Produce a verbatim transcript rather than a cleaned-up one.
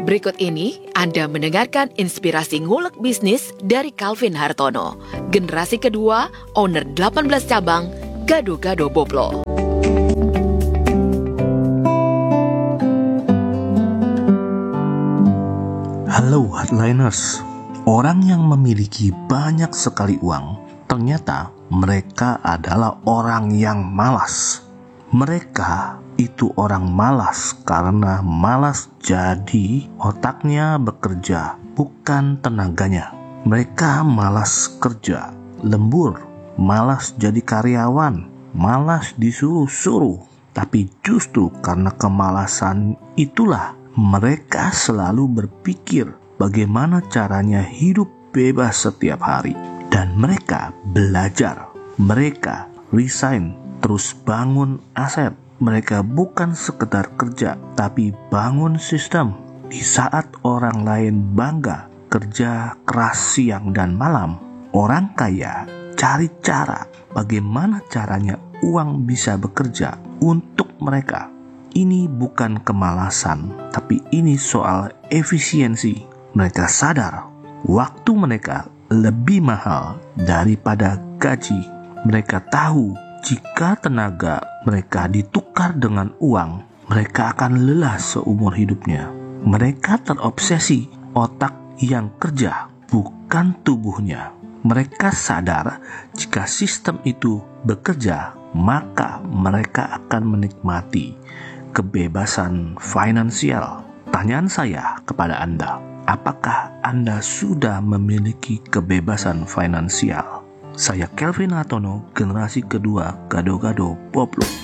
Berikut ini Anda mendengarkan inspirasi ngulek bisnis dari Calvin Hartono, generasi kedua, owner delapan belas cabang, Gado-Gado Boplo. Halo Hardliners, orang yang memiliki banyak sekali uang, ternyata mereka adalah orang yang malas. Mereka itu orang malas karena malas jadi otaknya bekerja, bukan tenaganya. Mereka malas kerja, lembur, malas jadi karyawan, malas disuruh-suruh. Tapi justru karena kemalasan itulah mereka selalu berpikir bagaimana caranya hidup bebas setiap hari. Dan mereka belajar, mereka resign, terus bangun aset. Mereka bukan sekedar kerja, tapi bangun sistem. Di saat orang lain bangga kerja keras siang dan malam, orang kaya cari cara bagaimana caranya uang bisa bekerja untuk mereka. Ini bukan kemalasan, tapi ini soal efisiensi. Mereka sadar waktu mereka lebih mahal daripada gaji. Mereka tahu jika tenaga mereka ditukar dengan uang, mereka akan lelah seumur hidupnya. Mereka terobsesi otak yang kerja, bukan tubuhnya. Mereka sadar jika sistem itu bekerja, maka mereka akan menikmati kebebasan finansial. Pertanyaan saya kepada Anda, apakah Anda sudah memiliki kebebasan finansial? Saya Calvin Hartono, generasi kedua Gado-Gado Boplo.